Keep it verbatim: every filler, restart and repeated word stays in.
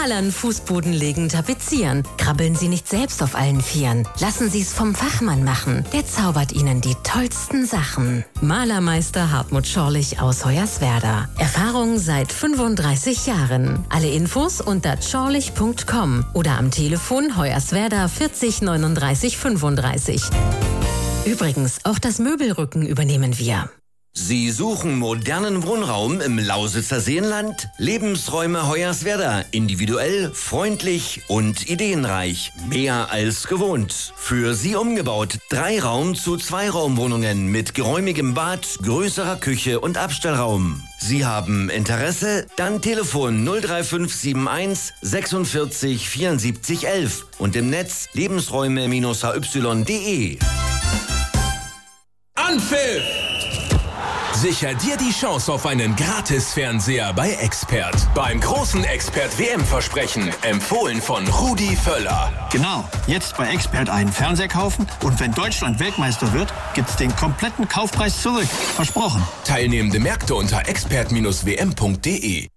Malern, Fußboden legen, tapezieren. Krabbeln Sie nicht selbst auf allen Vieren. Lassen Sie es vom Fachmann machen. Der zaubert Ihnen die tollsten Sachen. Malermeister Hartmut Schorlich aus Hoyerswerda. Erfahrung seit fünfunddreißig Jahren. Alle Infos unter schorlich punkt com oder am Telefon Hoyerswerda vierzig neununddreißig fünfunddreißig. Übrigens, auch das Möbelrücken übernehmen wir. Sie suchen modernen Wohnraum im Lausitzer Seenland? Lebensräume Hoyerswerda. Individuell, freundlich und ideenreich. Mehr als gewohnt. Für Sie umgebaut. Drei Raum zu Zwei Raumwohnungen mit geräumigem Bad, größerer Küche und Abstellraum. Sie haben Interesse? Dann Telefon null drei fünf sieben eins sechsundvierzig vierundsiebzig elf und im Netz lebensräume Bindestrich h y punkt d e. Anpfiff! Sicher dir die Chance auf einen Gratis-Fernseher bei Expert. Beim großen Expert-W M-Versprechen. Empfohlen von Rudi Völler. Genau, jetzt bei Expert einen Fernseher kaufen und wenn Deutschland Weltmeister wird, gibt's den kompletten Kaufpreis zurück. Versprochen. Teilnehmende Märkte unter expert Bindestrich w m punkt d e.